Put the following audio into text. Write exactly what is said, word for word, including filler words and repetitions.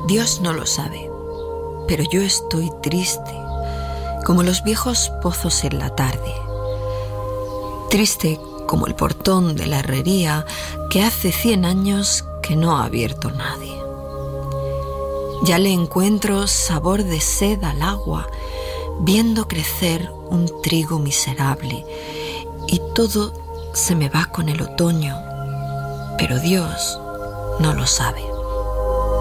Dios no lo sabe, pero yo estoy triste, como los viejos pozos en la tarde. Triste como el portón de la herrería que hace cien años que no ha abierto nadie. Ya le encuentro sabor de sed al agua, viendo crecer un trigo miserable, y todo se me va con el otoño, pero Dios no lo sabe.